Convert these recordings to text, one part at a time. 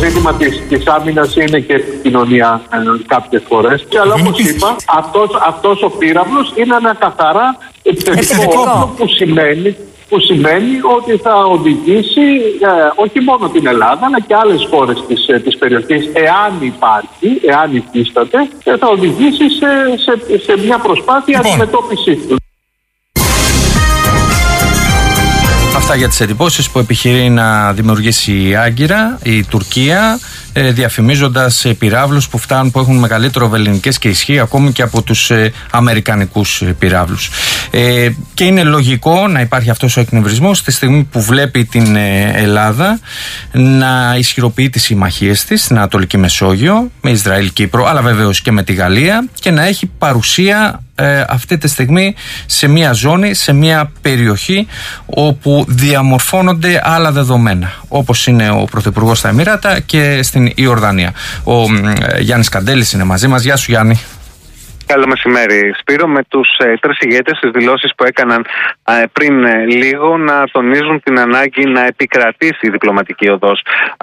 ζήτημα της άμυνας είναι και επικοινωνία κάποιες φορές. Αλλά όπως είπα, αυτός ο πύραυλος είναι ένα καθαρά επιθετικό όπλο που σημαίνει ότι θα οδηγήσει όχι μόνο την Ελλάδα αλλά και άλλες χώρες της περιοχής, εάν υφίσταται, θα οδηγήσει σε μια προσπάθεια αντιμετώπισης του. Αυτά για τις εντυπώσεις που επιχειρεί να δημιουργήσει η Άγκυρα, η Τουρκία, διαφημίζοντας πυράβλους που έχουν μεγαλύτερο βελληνικές και ισχύ ακόμη και από τους αμερικανικούς πυράβλους. Και είναι λογικό να υπάρχει αυτός ο εκνευρισμός στη στιγμή που βλέπει την Ελλάδα να ισχυροποιεί τις συμμαχίες της στην Ανατολική Μεσόγειο, με Ισραήλ, Κύπρο, αλλά βεβαίως και με τη Γαλλία, και να έχει παρουσία αυτή τη στιγμή σε μια ζώνη, σε μια περιοχή όπου διαμορφώνονται άλλα δεδομένα, όπως είναι ο Πρωθυπουργός στα Εμιράτα και στην Ιορδανία. Ο Γιάννης Καντέλης είναι μαζί μας. Γεια σου, Γιάννη. Καλό μεσημέρι, Σπύρο. Με τους τρεις ηγέτες στις δηλώσεις που έκαναν πριν λίγο να τονίζουν την ανάγκη να επικρατήσει η διπλωματική οδός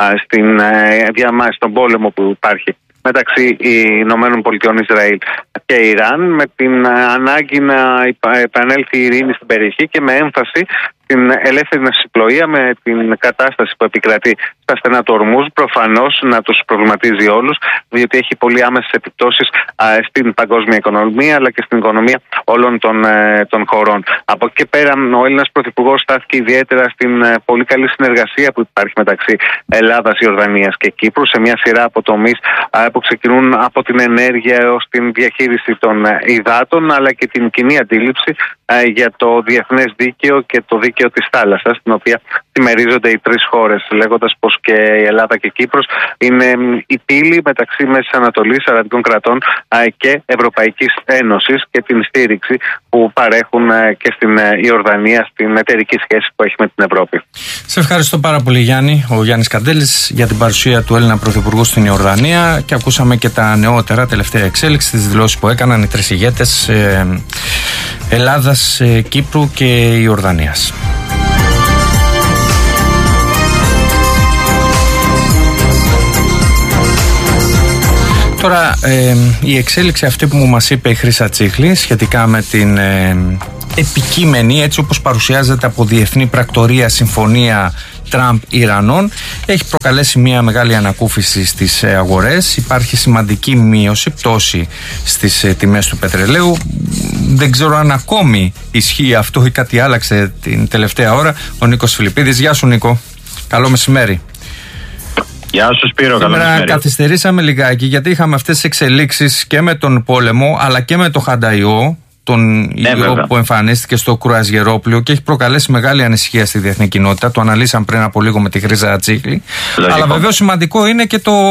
στον πόλεμο που υπάρχει μεταξύ Ηνωμένων Πολιτειών, Ισραήλ και Ιράν, με την ανάγκη να επανέλθει η ειρήνη στην περιοχή και με έμφαση την ελεύθερη ναυσιπλοεία, με την κατάσταση που επικρατεί στα στενά του Ορμούζ, προφανώς να τους προβληματίζει όλους, διότι έχει πολύ άμεσες επιπτώσεις στην παγκόσμια οικονομία αλλά και στην οικονομία όλων των χωρών. Από εκεί πέρα, ο Έλληνας Πρωθυπουργός στάθηκε ιδιαίτερα στην πολύ καλή συνεργασία που υπάρχει μεταξύ Ελλάδας, Ιορδανίας και Κύπρου σε μια σειρά από τομείς που ξεκινούν από την ενέργεια έως την διαχείριση των υδάτων, αλλά και την κοινή αντίληψη για το διεθνές δίκαιο και το δίκαιο της θάλασσας, την οποία συμμερίζονται οι τρεις χώρες, λέγοντας πως και η Ελλάδα και η Κύπρος είναι η πύλη μεταξύ Μέσης Ανατολής, αραβικών κρατών και Ευρωπαϊκής Ένωσης, και την στήριξη που παρέχουν και στην Ιορδανία στην εταιρική σχέση που έχει με την Ευρώπη. Σε ευχαριστώ πάρα πολύ, Γιάννη. Ο Γιάννης Καντέλης, για την παρουσία του Έλληνα Πρωθυπουργού στην Ιορδανία, και ακούσαμε και τα νεότερα τελευταία εξέλιξη, τις δηλώσεις που έκαναν οι τρεις ηγέτες Ελλάδας, Κύπρου και Ιορδανίας. Τώρα η εξέλιξη αυτή που μας είπε η Χρύσα Τσίχλη σχετικά με την επικείμενη, έτσι όπως παρουσιάζεται από διεθνή πρακτορία, συμφωνία Τραμπ-Ιρανών, έχει προκαλέσει μια μεγάλη ανακούφιση στις αγορές. Υπάρχει σημαντική μείωση, πτώση στις τιμές του πετρελαίου. Δεν ξέρω αν ακόμη ισχύει αυτό ή κάτι άλλαξε την τελευταία ώρα. Ο Νίκος Φιλιππίδης. Γεια σου, Νίκο. Καλό μεσημέρι. Γεια σου, Σπύρο. Καλό μεσημέρι. Καθυστερήσαμε λιγάκι γιατί είχαμε αυτές τις εξελίξεις και με τον πόλεμο αλλά και με το Χανταϊό, τον ιό που εμφανίστηκε στο κρουαζιερόπλοιο και έχει προκαλέσει μεγάλη ανησυχία στη διεθνή κοινότητα. Το αναλύσαμε πριν από λίγο με τη Χρύσα Τσίχλη. Αλλά βεβαίως σημαντικό είναι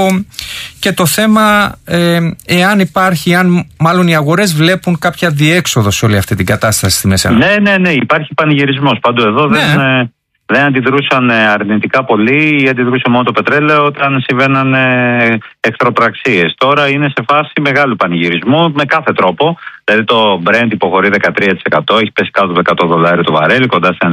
και το θέμα εάν υπάρχει, αν μάλλον οι αγορές βλέπουν κάποια διέξοδο σε όλη αυτή την κατάσταση στη Μέση Ανατολή. Ναι, υπάρχει πανηγυρισμός. Πάντως εδώ δεν αντιδρούσαν αρνητικά πολύ ή αντιδρούσε μόνο το πετρέλαιο όταν συμβαίναν εχθροπραξίες. Τώρα είναι σε φάση μεγάλου πανηγυρισμού με κάθε τρόπο. Δηλαδή το Brent υποχωρεί 13%, έχει πέσει κάτω από $100 το βαρέλι, κοντά στα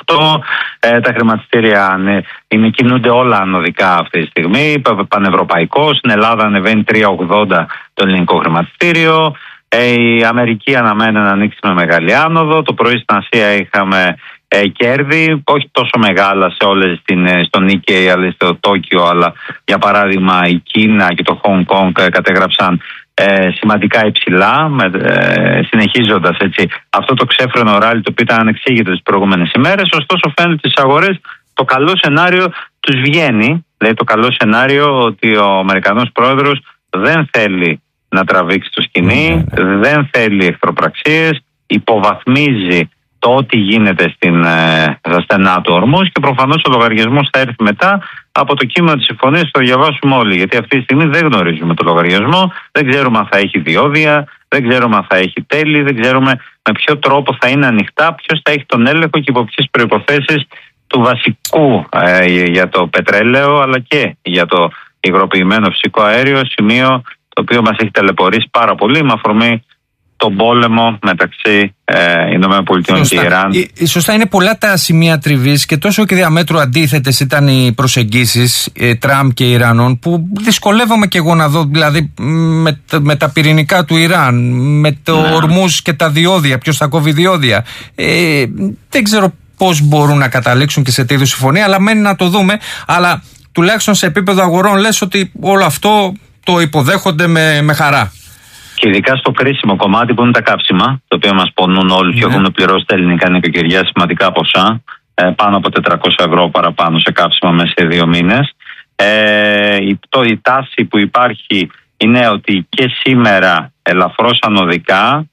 98. Τα χρηματιστήρια κινούνται όλα ανωδικά αυτή τη στιγμή. Πανευρωπαϊκό, στην Ελλάδα ανεβαίνει 3,80 το ελληνικό χρηματιστήριο. Η Αμερική αναμένει να ανοίξει με μεγάλη άνοδο. Το πρωί στην Ασία είχαμε κέρδη, όχι τόσο μεγάλα σε όλες στο Νίκεϊ αλλά στο Τόκιο, αλλά για παράδειγμα η Κίνα και το Χονγκ Κονγκ κατέγραψαν σημαντικά υψηλά, συνεχίζοντας έτσι αυτό το ξέφρενο ράλι το οποίο ήταν ανεξήγητο τις προηγούμενες ημέρες. Ωστόσο φαίνεται στις αγορές το καλό σενάριο τους βγαίνει, δηλαδή το καλό σενάριο ότι ο Αμερικανός πρόεδρος δεν θέλει να τραβήξει το σκηνή, δεν θέλει εχθροπραξίες, υποβαθμίζει το ό,τι γίνεται στα στενά του Ορμούζ και προφανώς ο λογαριασμός θα έρθει μετά από το κείμενο της συμφωνίας, θα το διαβάσουμε όλοι. Γιατί αυτή τη στιγμή δεν γνωρίζουμε το λογαριασμό, δεν ξέρουμε αν θα έχει διόδια, δεν ξέρουμε αν θα έχει τέλη, δεν ξέρουμε με ποιο τρόπο θα είναι ανοιχτά, ποιος θα έχει τον έλεγχο και υπό ποιες προϋποθέσεις του βασικού για το πετρέλαιο αλλά και για το υγροποιημένο φυσικό αέριο, σημείο το οποίο μας έχει ταλαιπωρήσει πάρα πολύ με αφορμή στον πόλεμο μεταξύ ΗΠΑ και Ιράν. Σωστά, είναι πολλά τα σημεία τριβής και τόσο και διαμέτρου αντίθετες ήταν οι προσεγγίσεις Τραμπ και Ιρανών, που δυσκολεύομαι και εγώ να δω, δηλαδή με τα πυρηνικά του Ιράν, με το Ορμούζ και τα διόδια, ποιος θα κόβει διόδια. Δεν ξέρω πώς μπορούν να καταλήξουν και σε τι είδους συμφωνία, αλλά μένει να το δούμε. Αλλά τουλάχιστον σε επίπεδο αγορών λες ότι όλο αυτό το υποδέχονται με χαρά. Και ειδικά στο κρίσιμο κομμάτι που είναι τα κάψιμα, το οποίο μας πονούν όλοι και έχουν πληρώσει τα ελληνικά νοικοκυριά σημαντικά ποσά, πάνω από 400 ευρώ παραπάνω σε κάψιμα μέσα σε 2 μήνες. Η τάση που υπάρχει είναι ότι και σήμερα ελαφρώς ανωδικά,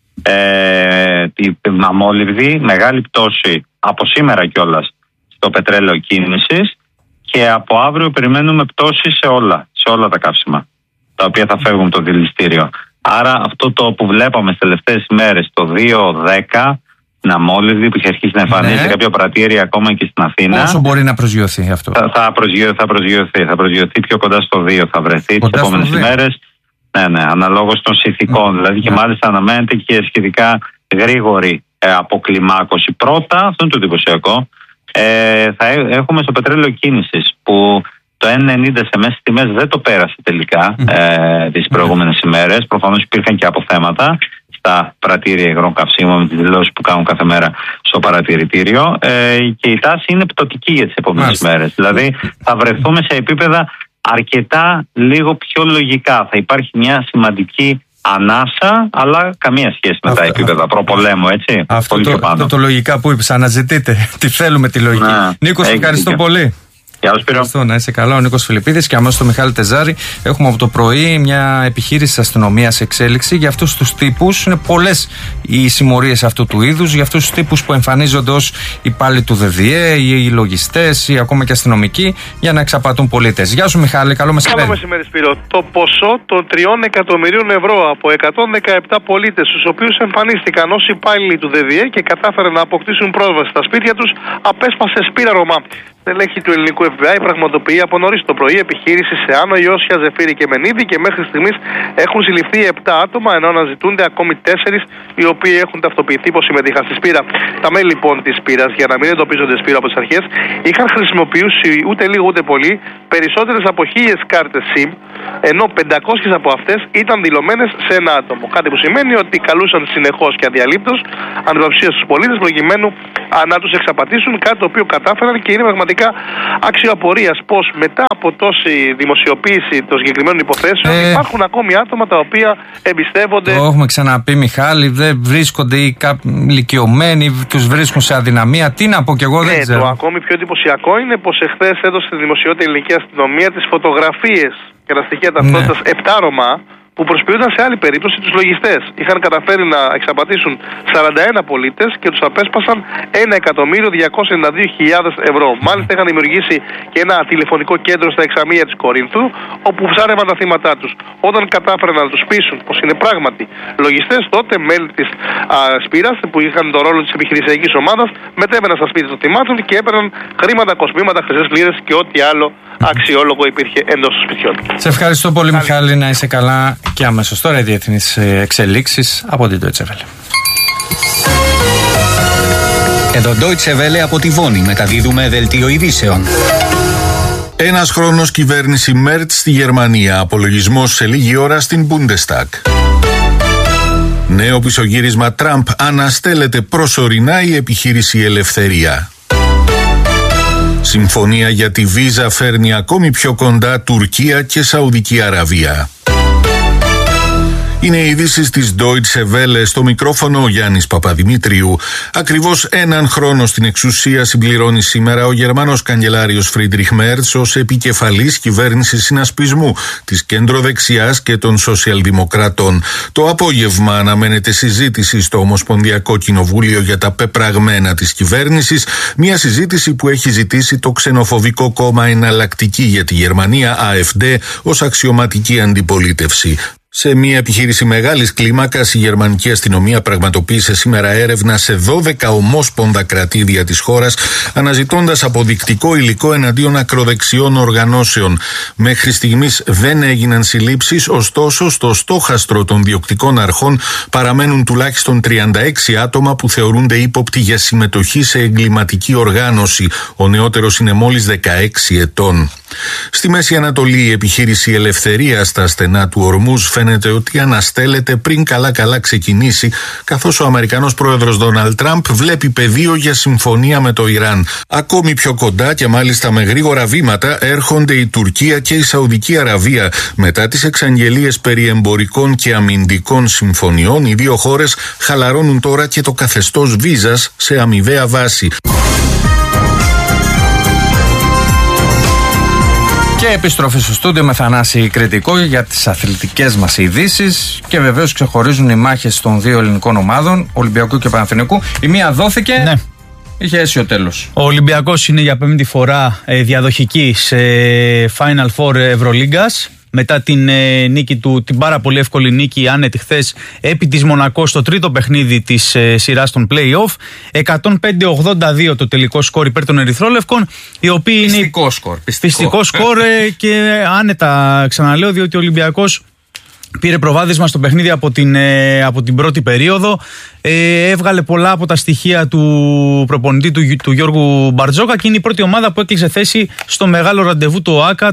η μαμόλυβδη, μεγάλη πτώση από σήμερα κιόλας στο πετρέλαιο κίνησης, και από αύριο περιμένουμε πτώση σε όλα τα καύσιμα τα οποία θα φεύγουν το δηληστήριο. Άρα αυτό το που βλέπαμε στις τελευταίες ημέρες, το 2-10, μαμόλυβδη που είχε αρχίσει να εμφανίζεται σε κάποια πρατήρια ακόμα και στην Αθήνα. Πόσο μπορεί να προσγειωθεί αυτό? Θα προσγειωθεί πιο κοντά στο 2, θα βρεθεί τις επόμενες ημέρες. Ναι, αναλόγως των συνθηκών. Δηλαδή και μάλιστα αναμένεται και σχετικά γρήγορη αποκλιμάκωση. Πρώτα, αυτό είναι το εντυπωσιακό, θα έχουμε στο πετρέλαιο κίνησης που το 1,90 σε μέσες τιμές δεν το πέρασε τελικά τις προηγούμενες ημέρες. Προφανώς υπήρχαν και αποθέματα στα πρατήρια υγρών καυσίμων με τις δηλώσεις που κάνουν κάθε μέρα στο παρατηρητήριο, και η τάση είναι πτωτική για τις επόμενες ημέρες. Δηλαδή θα βρεθούμε σε επίπεδα αρκετά λίγο πιο λογικά. Θα υπάρχει μια σημαντική ανάσα, αλλά καμία σχέση με τα επίπεδα προπολέμου, έτσι. Αυτό το λογικά που είπες, αναζητείτε. Τι θέλουμε τη λογική. Νίκο, ευχαριστώ πολύ. Ευχαριστώ, να είσαι καλά. Ο Νίκος Φιλιππίδης και αμέσως το Μιχάλη Τεζάρη. Έχουμε από το πρωί μια επιχείρηση αστυνομίας σε εξέλιξη για αυτούς τους τύπους. Είναι πολλές οι συμμορίες αυτού του είδους, για αυτούς τους τύπους που εμφανίζονται ως υπάλληλοι του ΔΔΕ, οι λογιστές ή ακόμα και αστυνομικοί, για να εξαπατούν πολίτες. Γεια σου, Μιχάλη, καλό μεσημέρι. Καλό μεσημέρι, Σπύρο. Το ποσό των 3 εκατομμυρίων ευρώ από 117 πολίτες, στους οποίους εμφανίστηκαν ως υπάλληλοι του ΔΔΕ και κατάφεραν να αποκτήσουν πρόσβαση στα σπίτια τους, απέσπασε Σπύρα Ρωμά. Στελέχη του ελληνικού FBI πραγματοποιεί από νωρίς το πρωί επιχείρηση σε Άνω, Ιώσια, Ζεφύρη και Μενίδη, και μέχρι στιγμής έχουν συλληφθεί 7 άτομα, ενώ αναζητούνται ακόμη 4 οι οποίοι έχουν ταυτοποιηθεί πως συμμετείχαν στη Σπύρα. Τα μέλη λοιπόν της Σπύρας, για να μην εντοπίζονται Σπύρα από τις αρχές, είχαν χρησιμοποιήσει ούτε λίγο ούτε πολύ περισσότερες από 1000 κάρτες SIM, ενώ 500 από αυτές ήταν δηλωμένες σε ένα άτομο. Κάτι που σημαίνει ότι καλούσαν συνεχώς και αδιαλείπτως ανυποψία στους πολίτες προκειμένου να τους εξαπατήσουν, κάτι το οποίο κατάφεραν, και είναι πραγματικά άξιο απορίας πως μετά από τόση δημοσιοποίηση των συγκεκριμένων υποθέσεων υπάρχουν ακόμη άτομα τα οποία εμπιστεύονται. Το έχουμε ξαναπεί, Μιχάλη, δεν βρίσκονται οι ηλικιωμένοι, τους βρίσκουν σε αδυναμία. Τι να πω κι εγώ, δεν ξέρω. Το ακόμη πιο εντυπωσιακό είναι πως εχθές έδωσε στη δημοσιότητα η ελληνική αστυνομία τις φωτογραφίες και τα στοιχεία ταυτότητας 7 Ρωμά που προσποιούνταν σε άλλη περίπτωση τους λογιστές. Είχαν καταφέρει να εξαπατήσουν 41 πολίτες και τους απέσπασαν 1.292.000 ευρώ. Μάλιστα είχαν δημιουργήσει και ένα τηλεφωνικό κέντρο στα εξαμεία της Κορίνθου, όπου ψάρευαν τα θύματά τους. Όταν κατάφεραν να τους πείσουν πως είναι πράγματι λογιστές, τότε μέλη της Σπύρας, που είχαν τον ρόλο της επιχειρησιακής ομάδας, μετέβαιναν στα σπίτια των θυμάτων και έπαιρναν χρήματα, κοσμήματα, χρυσές λίρες και ό,τι άλλο αξιόλογο υπήρχε εντός των σπιτιών. Σε ευχαριστώ πολύ, Μιχάλη, να είσαι καλά. Και αμέσως τώρα οι διεθνείς εξελίξεις από την Deutsche Welle. Εδώ Deutsche Welle από τη Βόνη, μεταδίδουμε δελτίο ειδήσεων. Ένας χρόνος κυβέρνηση Μέρτ στη Γερμανία, απολογισμός σε λίγη ώρα στην Bundestag. Νέο πισωγύρισμα Τραμπ, αναστέλλεται προσωρινά η επιχείρηση Ελευθερία. Συμφωνία για τη βίζα φέρνει ακόμη πιο κοντά Τουρκία και Σαουδική Αραβία. Είναι οι ειδήσεις της Deutsche Welle, στο μικρόφωνο ο Γιάννης Παπαδημήτριου. Ακριβώς έναν χρόνο στην εξουσία συμπληρώνει σήμερα ο Γερμανός καγκελάριος Φρίντριχ Μέρτς ως επικεφαλής κυβέρνησης συνασπισμού της κεντροδεξιάς και των σοσιαλδημοκρατών. Το απόγευμα αναμένεται συζήτηση στο Ομοσπονδιακό Κοινοβούλιο για τα πεπραγμένα της κυβέρνησης, μια συζήτηση που έχει ζητήσει το ξενοφοβικό κόμμα Εναλλακτική για τη Γερμανία, AfD, ως αξιωματική αντιπολίτευση. Σε μια επιχείρηση μεγάλης κλίμακας, η γερμανική αστυνομία πραγματοποίησε σήμερα έρευνα σε 12 ομόσπονδα κρατήδια της χώρας, αναζητώντας αποδεικτικό υλικό εναντίον ακροδεξιών οργανώσεων. Μέχρι στιγμής δεν έγιναν συλλήψεις, ωστόσο στο στόχαστρο των διοκτικών αρχών παραμένουν τουλάχιστον 36 άτομα που θεωρούνται ύποπτοι για συμμετοχή σε εγκληματική οργάνωση. Ο νεότερος είναι μόλις 16 ετών. Στη Μέση Ανατολή, η επιχείρηση Ελευθερία στα στενά του Ορμούζ φαίνεται ότι αναστέλλεται πριν καλά ξεκινήσει, καθώς ο Αμερικανός πρόεδρος Ντόναλντ Τραμπ βλέπει πεδίο για συμφωνία με το Ιράν. Ακόμη πιο κοντά και μάλιστα με γρήγορα βήματα έρχονται η Τουρκία και η Σαουδική Αραβία. Μετά τις εξαγγελίες περί εμπορικών και αμυντικών συμφωνιών, οι δύο χώρες χαλαρώνουν τώρα και το καθεστώς βίζας σε αμοιβαία βάση. Και επιστροφή στο στούντιο με Θανάση Κρητικό για τις αθλητικές μας ειδήσεις. Και βεβαίως ξεχωρίζουν οι μάχες των δύο ελληνικών ομάδων, Ολυμπιακού και Παναθηναϊκού. Η μία δόθηκε, ναι. Είχε αίσιο τέλος. Ο Ολυμπιακός είναι για 5η φορά διαδοχική σε Final Four Ευρωλίγκας. Μετά την νίκη του, την πάρα πολύ εύκολη νίκη άνετη χθες επί της Μονακό στο τρίτο παιχνίδι της σειράς των play-off. 105-82 το τελικό σκορ υπέρ των Ερυθρόλευκων, οι οποίοι πιστικό σκορ. Πιστικό σκορ και άνετα ξαναλέω, διότι ο Ολυμπιακός πήρε προβάδισμα στο παιχνίδι από την πρώτη περίοδο. Έβγαλε πολλά από τα στοιχεία του προπονητή του Γιώργου Μπαρτζόκα και είναι η πρώτη ομάδα που έκλεισε θέση στο μεγάλο ραντεβού του ΟΑΚΑ.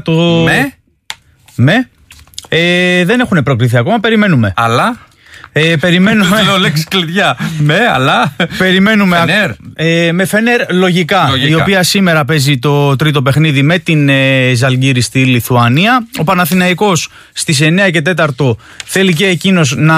Δεν έχουν προκληθεί ακόμα, περιμένουμε. Αλλά. Περιμένουμε. Λέω λέξεις κλειδιά. Αλλά. Περιμένουμε. Φενέρ. Με Φενέρ, λογικά. Η οποία σήμερα παίζει το τρίτο παιχνίδι με την Ζαλγκύρη στη Λιθουανία. Ο Παναθηναϊκός στις 9 και 4 θέλει και εκείνος να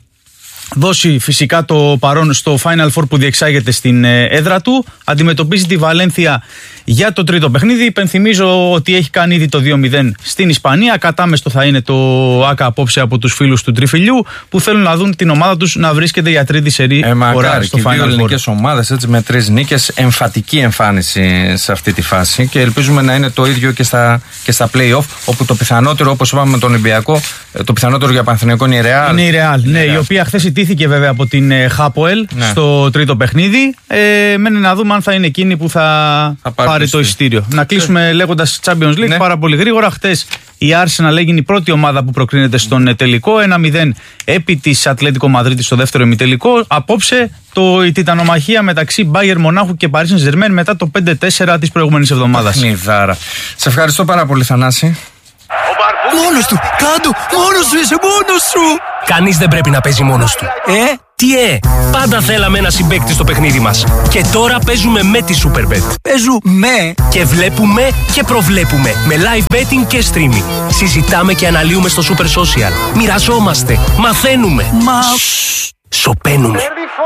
δώσει φυσικά το παρόν στο Final Four που διεξάγεται στην έδρα του. Αντιμετωπίζει τη Βαλένθια για το τρίτο παιχνίδι. Υπενθυμίζω ότι έχει κάνει ήδη το 2-0 στην Ισπανία. Κατάμεστο θα είναι το ΆΚΑ απόψε από τους φίλους του Τριφυλιού που θέλουν να δουν την ομάδα τους να βρίσκεται για τρίτη σερί φορά στο Final Four. Δύο ελληνικές ομάδες έτσι, με 3 νίκες, εμφατική εμφάνιση σε αυτή τη φάση και ελπίζουμε να είναι το ίδιο και στα play-off, όπου το πιθανότερο, όπως είπαμε με τον Ολυμπιακό, το πιθανότερο για Παναθηναϊκό είναι η Real. Είναι η Real, ναι, η οποία χθες ιτήθηκε βέβαια από την Χάποελ στο τρίτο παιχνίδι. Μένει να δούμε αν θα είναι εκείνη που θα πάρει το εισιτήριο. Να κλείσουμε λέγοντας Champions League πάρα πολύ γρήγορα. Χτες η Arsenal έγινε η πρώτη ομάδα που προκρίνεται στον τελικό. 1-0 επί της Ατλέτικο Μαδρίτης στο δεύτερο ημιτελικό. Απόψε η τιτανομαχία μεταξύ Bayern Μονάχου και Paris Saint-Germain μετά το 5-4 της προηγούμενης εβδομάδας. Σε ευχαριστώ πάρα πολύ, Θανάση. Μόνος του! Κάντου! Μόνος σου είσαι! Μόνος σου! Κανείς δεν πρέπει να παίζει μόνος του. Τι πάντα θέλαμε ένα συμπαίκτη στο παιχνίδι μας. Και τώρα παίζουμε με τη Superbet. Παίζουμε και βλέπουμε και προβλέπουμε. Με live betting και streaming. Συζητάμε και αναλύουμε στο Super Social. Μοιραζόμαστε. Μαθαίνουμε. Σοπαίνουμε.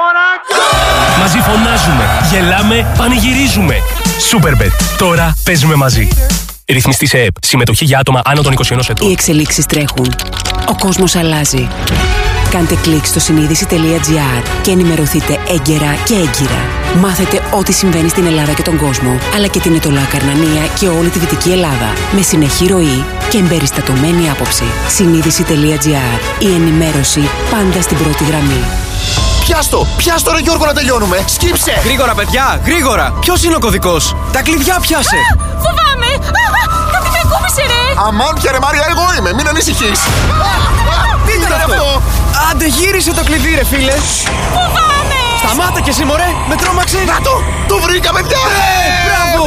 Μαζί φωνάζουμε. Γελάμε. Πανηγυρίζουμε. Superbet. Τώρα παίζουμε μαζί. Ρυθμιστή σε ΕΕΠ. Συμμετοχή για άτομα άνω των 21 ετών. Οι εξελίξεις τρέχουν. Ο κόσμος αλλάζει. Κάντε κλικ στο συνείδηση.gr και ενημερωθείτε έγκαιρα και έγκυρα. Μάθετε ό,τι συμβαίνει στην Ελλάδα και τον κόσμο, αλλά και την Ετωλά Καρνανία και όλη τη Δυτική Ελλάδα. Με συνεχή ροή και εμπεριστατωμένη άποψη. Συνείδηση.gr. Η ενημέρωση πάντα στην πρώτη γραμμή. Πιάστο ρε Γιώργο να τελειώνουμε. Σκύψε! Γρήγορα παιδιά, γρήγορα! Ποιος είναι ο κωδικός? Τα κλειδιά πιάσε! Φοβάμαι! Κάτι με κούμπησε ρε! Αμάν πια ρε Μάρια, εγώ είμαι, μην ανησυχείς! Τι ήταν αυτό? Άντε γύρισε το κλειδί ρε φίλε! Φοβάμαι! Σταμάτα κι εσύ μωρέ, με τρόμαξε! Να το βρήκα παιδιά! Μπράβο!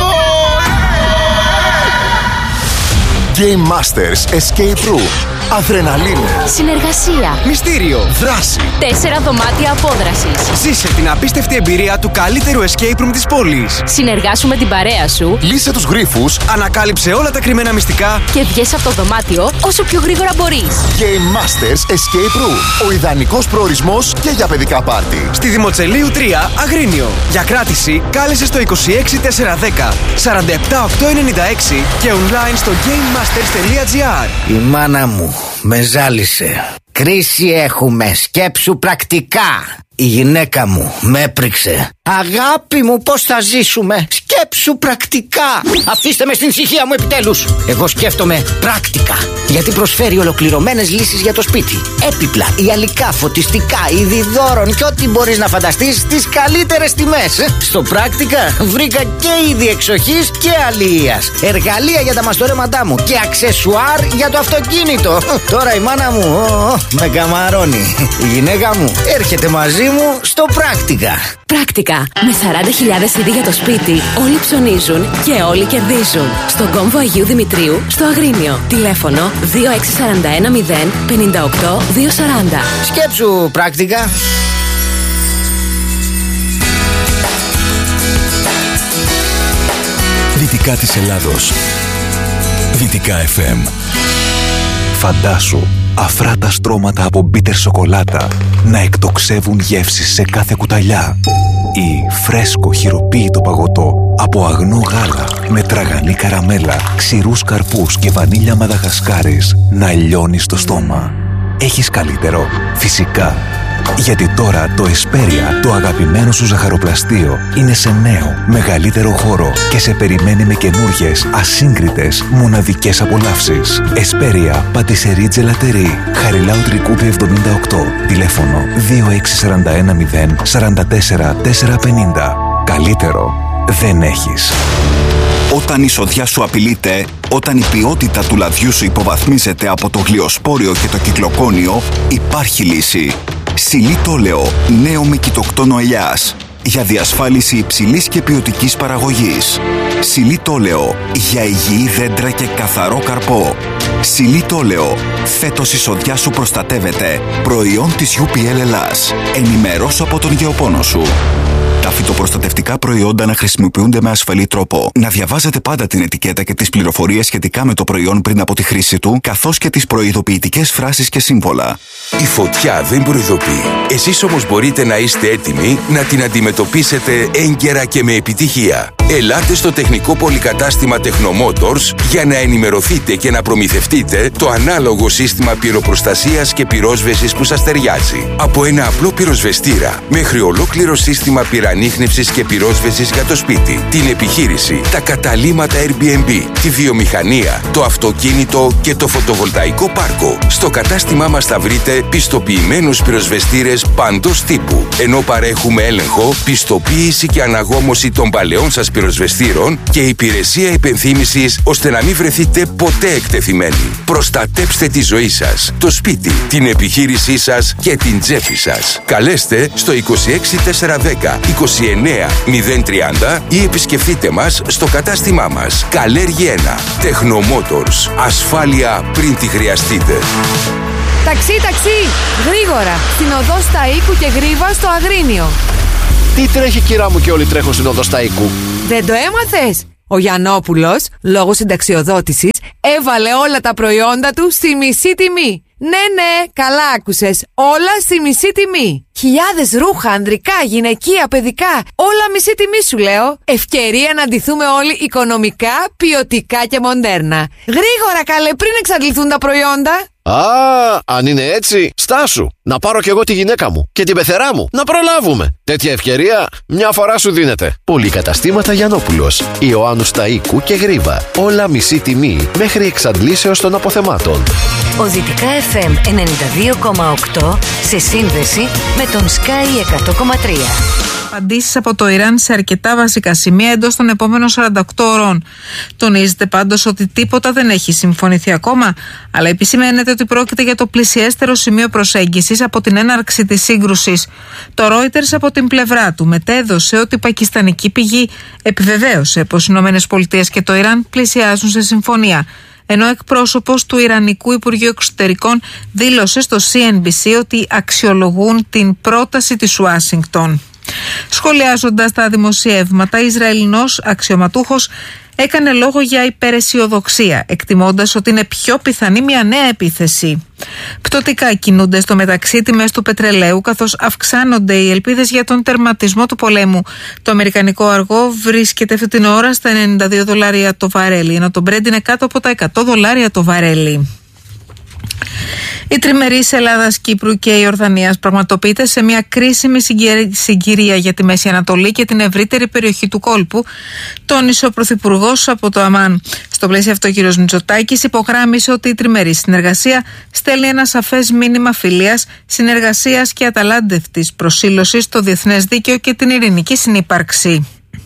Game Masters Escape Room. Αδρεναλίνη. Συνεργασία. Μυστήριο. Δράση. 4 δωμάτια απόδρασης. Ζήσε την απίστευτη εμπειρία του καλύτερου escape room της πόλης. Συνεργάσου με την παρέα σου. Λύσε τους γρίφους. Ανακάλυψε όλα τα κρυμμένα μυστικά. Και βγες από το δωμάτιο όσο πιο γρήγορα μπορείς. Game Masters Escape Room. Ο ιδανικός προορισμός και για παιδικά πάρτι. Στη Δημοτσελείου 3, Αγρίνιο. Για κράτηση κάλεσε στο 26410 47896 και online στο gamemasters.gr. Η μάνα μου με ζάλισε. Κρίση έχουμε, σκέψου πρακτικά. Η γυναίκα μου με έπριξε. Αγάπη μου, πώς θα ζήσουμε? Σκέψου πρακτικά. Αφήστε με στην ησυχία μου επιτέλους. Εγώ σκέφτομαι πράκτικα. Γιατί προσφέρει ολοκληρωμένες λύσεις για το σπίτι. Έπιπλα, ιαλικά, φωτιστικά, είδη δώρων και ό,τι μπορείς να φανταστείς στις καλύτερες τιμές. Στο Πράκτικα βρήκα και είδη εξοχής και αλληλείας. Εργαλεία για τα μαστορέματά μου και αξεσουάρ για το αυτοκίνητο. Τώρα η μάνα μου με καμαρώνει. Η γυναίκα μου έρχεται μαζί μου στο Πράκτικα. Πράκτικα. Με 40.000 είδη για το σπίτι, όλοι ψωνίζουν και όλοι κερδίζουν. Στον κόμβο Αγίου Δημητρίου, στο Αγρίνιο. Τηλέφωνο 2641 0 58 240. Σκέψου Πράκτικα. Δυτικά της Ελλάδος. Δυτικά FM. Φαντάσου αφράτα στρώματα από μπίτερ σοκολάτα να εκτοξεύουν γεύσεις σε κάθε κουταλιά. Ή φρέσκο χειροποίητο παγωτό από αγνό γάλα με τραγανή καραμέλα, ξηρούς καρπούς και βανίλια μαδαγασκάρης να λιώνει στο στόμα. Έχεις καλύτερο? Φυσικά. Γιατί τώρα το Εσπέρια, το αγαπημένο σου ζαχαροπλαστείο, είναι σε νέο, μεγαλύτερο χώρο και σε περιμένει με καινούργιες, ασύγκριτες, μοναδικές απολαύσεις. Εσπέρια, πατησερί τζελατερί, Χαριλάου Τρικούπη 78, τηλέφωνο 2641 0 44 450. Καλύτερο δεν έχεις. Όταν η σοδιά σου απειλείται, όταν η ποιότητα του λαδιού σου υποβαθμίζεται από το γλιοσπόριο και το κυκλοκόνιο, υπάρχει λύση. Σιλίτολεο, νέο με κοιτοκτόνο ελιάς, για διασφάλιση υψηλής και ποιοτικής παραγωγής. Σιλίτολεο, για υγιή δέντρα και καθαρό καρπό. Σιλίτολεο, φέτος η σοδιά σου προστατεύεται. Προϊόν της UPL Ελλάς. Ενημερώσου από τον γεωπόνο σου. Τα φυτοπροστατευτικά προϊόντα να χρησιμοποιούνται με ασφαλή τρόπο. Να διαβάζετε πάντα την ετικέτα και τις πληροφορίες σχετικά με το προϊόν πριν από τη χρήση του, καθώς και τις προειδοποιητικές φράσεις και σύμβολα. Η φωτιά δεν προειδοποιεί. Εσείς όμως μπορείτε να είστε έτοιμοι να την αντιμετωπίσετε έγκαιρα και με επιτυχία. Ελάτε στο τεχνικό πολυκατάστημα Technomotors για να ενημερωθείτε και να προμηθευτείτε το ανάλογο σύστημα πυροπροστασίας και πυρόσβεσης που σας ταιριάζει. Από ένα απλό πυροσβεστήρα μέχρι ολόκληρο σύστημα πυρανίχνευσης και πυρόσβεσης για το σπίτι, την επιχείρηση, τα καταλύματα Airbnb, τη βιομηχανία, το αυτοκίνητο και το φωτοβολταϊκό πάρκο. Στο κατάστημά μας θα βρείτε πιστοποιημένους πυροσβεστήρες παντός τύπου, ενώ παρέχουμε έλεγχο, πιστοποίηση και αναγόμωση των παλαιών σας πυροσβεστήρων και υπηρεσία υπενθύμησης ώστε να μην βρεθείτε ποτέ εκτεθειμένοι. Προστατέψτε τη ζωή σας, το σπίτι, την επιχείρησή σας και την τσέπη σας. Καλέστε στο 26410 29 030 ή επισκεφτείτε μας στο κατάστημά μας. Καλέργη 1. Technomotors. Ασφάλεια πριν τη χρειαστείτε. Ταξί, γρήγορα! Στην οδό Σταΐκου και Γρίβα στο Αγρίνιο. Τι τρέχει κυρά μου και όλοι τρέχουν στην οδό Σταΐκου? Δεν το έμαθες? Ο Γιαννόπουλος, λόγω συνταξιοδότησης, έβαλε όλα τα προϊόντα του στη μισή τιμή. Ναι, καλά άκουσες. Όλα στη μισή τιμή. Χιλιάδες ρούχα, ανδρικά, γυναικεία, παιδικά. Όλα μισή τιμή σου λέω. Ευκαιρία να ντυθούμε όλοι οικονομικά, ποιοτικά και μοντέρνα. Γρήγορα καλέ, πριν εξαντληθούν τα προϊόντα. Αν είναι έτσι, στάσου. Να πάρω κι εγώ τη γυναίκα μου και την πεθερά μου. Να προλάβουμε. Τέτοια ευκαιρία μια φορά σου δίνεται. Πολυκαταστήματα Γιαννόπουλος, Ιωάννου Σταΐκου και Γρίβα. Όλα μισή τιμή μέχρι εξαντλήσεως των αποθεμάτων. Ο Δυτικά FM 92,8 σε σύνδεση με τον Sky 100,3. Απαντήσεις από το Ιράν σε αρκετά βασικά σημεία εντός των επόμενων 48 ώρων. Τονίζεται πάντως ότι τίποτα δεν έχει συμφωνηθεί ακόμα, αλλά επισημαίνεται ότι πρόκειται για το πλησιέστερο σημείο προσέγγισης από την έναρξη της σύγκρουσης. Το Reuters από την πλευρά του μετέδωσε ότι η πακιστανική πηγή επιβεβαίωσε πως οι ΗΠΑ και το Ιράν πλησιάζουν σε συμφωνία, ενώ εκπρόσωπος του Ιρανικού Υπουργείου Εξωτερικών δήλωσε στο CNBC ότι αξιολογούν την πρόταση της Ουάσιγκτον. Σχολιάζοντας τα δημοσιεύματα, Ισραηλινός αξιωματούχος έκανε λόγο για υπεραισιοδοξία, εκτιμώντας ότι είναι πιο πιθανή μια νέα επίθεση. Πτωτικά κινούνται στο μεταξύ τιμές του πετρελαίου, καθώς αυξάνονται οι ελπίδες για τον τερματισμό του πολέμου. Το αμερικανικό αργό βρίσκεται αυτή την ώρα στα $92 το βαρέλι, ενώ το Brent είναι κάτω από τα $100 το βαρέλι. Η τριμερής Ελλάδας, Κύπρου και Ιορδανίας πραγματοποιείται σε μια κρίσιμη συγκυρία για τη Μέση Ανατολή και την ευρύτερη περιοχή του κόλπου, τόνισε ο Πρωθυπουργός από το Αμάν. Στο πλαίσιο αυτό, ο κ. Μητσοτάκης υπογράμμισε ότι η τριμερή συνεργασία στέλνει ένα σαφές μήνυμα φιλίας, συνεργασίας και αταλάντευτης προσήλωσης στο διεθνές δίκαιο και την ειρηνική συνύπαρξη.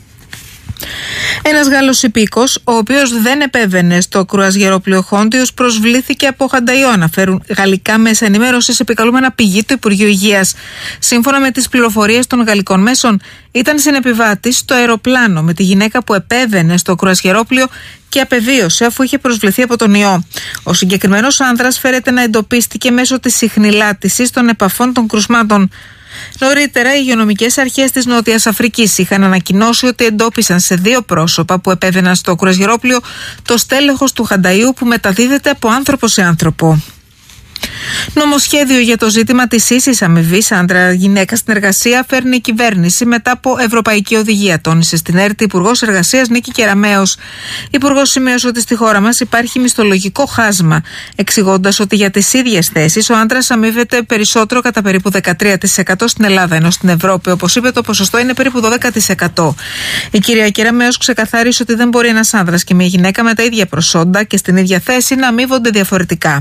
Ένας Γάλλος υπήκος, ο οποίος δεν επέβαινε στο κρουαζιερόπλοιο Χόντιος, προσβλήθηκε από Χανταϊό, αναφέρουν γαλλικά μέσα ενημέρωσης επικαλούμενα πηγή του Υπουργείου Υγείας. Σύμφωνα με τις πληροφορίες των γαλλικών μέσων, ήταν συνεπιβάτης στο αεροπλάνο με τη γυναίκα που επέβαινε στο κρουαζιερόπλοιο και απεβίωσε αφού είχε προσβληθεί από τον ιό. Ο συγκεκριμένος άνδρας φέρεται να εντοπίστηκε μέσω της συχνηλάτησης των επαφών των κρουσμάτων. Νωρίτερα, οι υγειονομικές αρχές της Νότιας Αφρικής είχαν ανακοινώσει ότι εντόπισαν σε 2 πρόσωπα που επέβαιναν στο κρουαζιερόπλοιο το στέλεχος του Χανταϊού που μεταδίδεται από άνθρωπο σε άνθρωπο. Νομοσχέδιο για το ζήτημα της ίσης αμοιβής άντρα-γυναίκα στην εργασία φέρνει η κυβέρνηση μετά από ευρωπαϊκή οδηγία, τόνισε στην ΕΡΤ Υπουργός Εργασίας Νίκη Κεραμέως. Η Υπουργός σημείωσε ότι στη χώρα μας υπάρχει μισθολογικό χάσμα, εξηγώντας ότι για τις ίδιες θέσεις ο άντρας αμείβεται περισσότερο κατά περίπου 13% στην Ελλάδα, ενώ στην Ευρώπη, όπως είπε, το ποσοστό είναι περίπου 12%. Η κυρία Κεραμέως ξεκαθάρισε ότι δεν μπορεί ένας άνδρας και μια γυναίκα με τα ίδια προσόντα και στην ίδια θέση να αμείβονται διαφορετικά.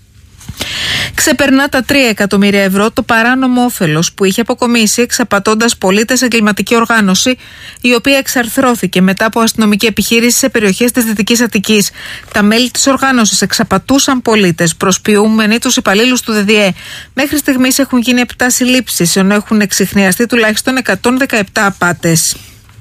Ξεπερνά τα 3 εκατομμύρια ευρώ το παράνομο όφελος που είχε αποκομίσει εξαπατώντας πολίτες εγκληματική οργάνωση, η οποία εξαρθρώθηκε μετά από αστυνομική επιχείρηση σε περιοχές της Δυτικής Αττικής. Τα μέλη της οργάνωσης εξαπατούσαν πολίτες, προσποιούμενοι τους υπαλλήλους του ΔΔΕ. Μέχρι στιγμής έχουν γίνει 7 συλλήψεις, ενώ έχουν εξιχνιαστεί τουλάχιστον 117 απάτες.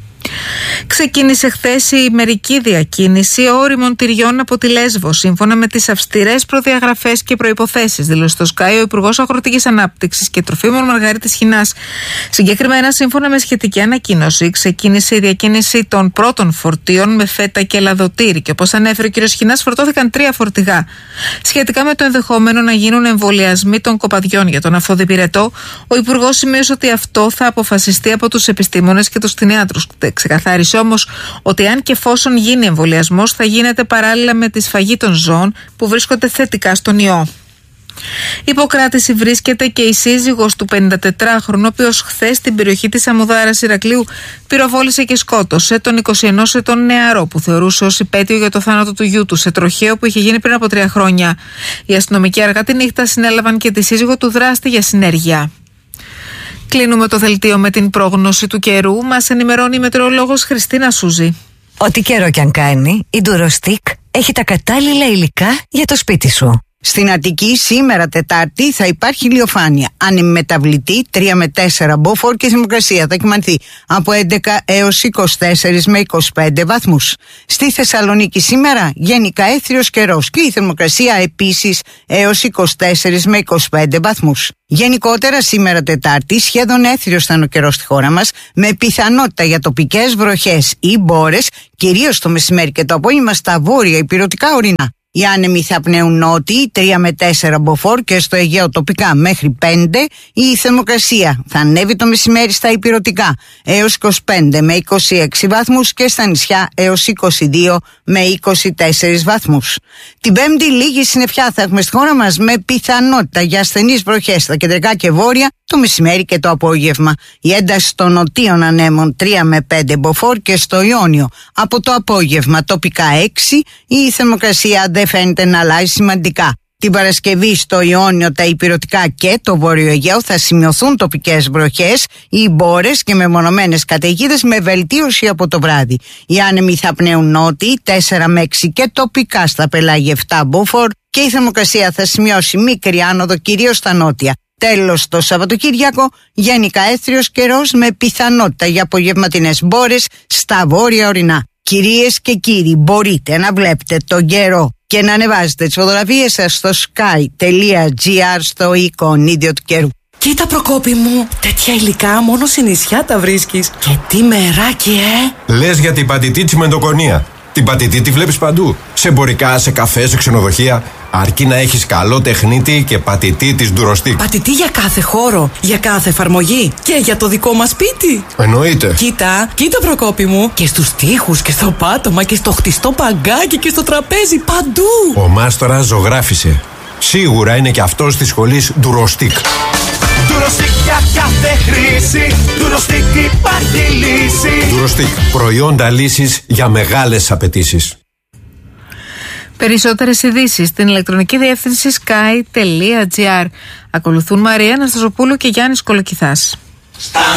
Ξεκίνησε χθες η μερική διακίνηση ώριμων τυριών από τη Λέσβο, σύμφωνα με τις αυστηρές προδιαγραφές και προϋποθέσεις, δήλωσε στο Sky ο Υπουργός Αγροτικής Ανάπτυξης και Τροφίμων Μαργαρίτης Χινάς. Συγκεκριμένα, σύμφωνα με σχετική ανακοίνωση, ξεκίνησε η διακίνηση των πρώτων φορτίων με φέτα και ελαδοτήρι. Και όπως ανέφερε ο κ. Χινάς, φορτώθηκαν 3 φορτηγά. Σχετικά με το ενδεχόμενο να γίνουν εμβολιασμοί των κοπαδιών για τον αφόδι-πυρετό, ο Υπουργός σημείωσε ότι αυτό θα αποφασιστεί από τους επιστήμονες και τους κτηνίατρους. Ξεκαθάρισε όμως ότι αν και εφόσον γίνει εμβολιασμός θα γίνεται παράλληλα με τη σφαγή των ζώων που βρίσκονται θετικά στον ιό. Υποκράτηση βρίσκεται και η σύζυγος του 54χρονου, ο οποίος χθες στην περιοχή της Αμμουδάρας Ηρακλείου πυροβόλησε και σκότωσε τον 21 ετών νεαρό που θεωρούσε ως υπαίτιο για το θάνατο του γιού του σε τροχαίο που είχε γίνει πριν από 3 χρόνια. Οι αστυνομικοί αργά τη νύχτα συνέλαβαν και τη σύζυγο του δράστη για συνέργεια. Κλείνουμε το δελτίο με την πρόγνωση του καιρού. Μας ενημερώνει η μετεωρολόγος Χριστίνα Σούζη. Ό,τι καιρό κι αν κάνει, η Durostick έχει τα κατάλληλα υλικά για το σπίτι σου. Στην Αττική σήμερα Τετάρτη θα υπάρχει ηλιοφάνεια. Ανεμεταβλητή 3 με 4 μποφόρ και θερμοκρασία θα κυμανθεί από 11 έως 24 με 25 βαθμούς. Στη Θεσσαλονίκη σήμερα γενικά έθριος καιρός και η θερμοκρασία επίσης έως 24 με 25 βαθμούς. Γενικότερα σήμερα Τετάρτη σχεδόν έθριος θα είναι ο καιρός στη χώρα μας, με πιθανότητα για τοπικές βροχές ή μπόρες, κυρίως το μεσημέρι και το απόγευμα στα βόρεια ηπειρωτικά ορεινά. Οι άνεμοι θα πνέουν νότιοι 3 με 4 μποφόρ και στο Αιγαίο τοπικά μέχρι 5. Η θερμοκρασία θα ανέβει το μεσημέρι στα ηπειρωτικά έως 25 με 26 βαθμούς και στα νησιά έως 22 με 24 βαθμούς. Την Πέμπτη λίγη συννεφιά θα έχουμε στη χώρα μας με πιθανότητα για ασθενείς βροχές στα κεντρικά και βόρεια το μεσημέρι και το απόγευμα. Η ένταση των νοτίων ανέμων 3 με 5 μποφόρ και στο Ιόνιο από το απόγευμα τοπικά 6. Η θερμοκρασία δεν φαίνεται να αλλάζει σημαντικά. Την Παρασκευή στο Ιόνιο, τα ηπειρωτικά και το Βόρειο Αιγαίο θα σημειωθούν τοπικές βροχές ή μπόρες και μεμονωμένες καταιγίδες με βελτίωση από το βράδυ. Οι άνεμοι θα πνέουν νότιοι 4 με 6 και τοπικά στα πελάγια 7 μποφόρ και η θερμοκρασία θα σημειώσει μικρή άνοδο κυρίως στα νότια. Τέλος, το Σαββατοκύριακο γενικά έθριος καιρός με πιθανότητα για απογευματινές μπόρες στα βόρεια ορεινά. Κυρίες και κύριοι, μπορείτε να βλέπετε τον καιρό και να ανεβάζετε τις φωτογραφίες σας στο sky.gr στο εικονίδιο του καιρού. Κοίτα Προκόπη μου, τέτοια υλικά μόνο σε νησιά τα βρίσκεις. Και τι μεράκι, Λες για την πατητή της Μεντοκονία. Την πατητή τη βλέπεις παντού. Σε εμπορικά, σε καφέ, σε ξενοδοχεία. Αρκεί να έχεις καλό τεχνίτη και πατητή της Durostick. Πατητή για κάθε χώρο, για κάθε εφαρμογή και για το δικό μας σπίτι. Εννοείται. Κοίτα Προκόπη μου. Και στους τοίχους και στο πάτωμα και στο χτιστό παγκάκι και στο τραπέζι, παντού. Ο μάστορας ζωγράφισε. Σίγουρα είναι και αυτός της σχολής Ντουροστίκ. Ντουροστίκ για κάθε χρήση. Ντουροστίκ υπάρχει λύση. Ντουροστίκ, προϊόντα λύσης για μεγάλες απαιτήσεις. Περισσότερες ειδήσεις στην ηλεκτρονική διεύθυνση sky.gr. Ακολουθούν Μαρία Αναστασοπούλου και Γιάννης Κολοκυθάς.